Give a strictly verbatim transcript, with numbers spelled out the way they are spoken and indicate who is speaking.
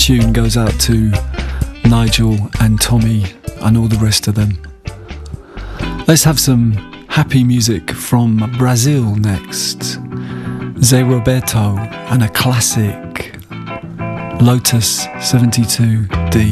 Speaker 1: tune goes out to Nigel and Tommy and all the rest of them. Let's have some happy music from Brazil next. Zé Roberto and a classic Lotus seventy-two D.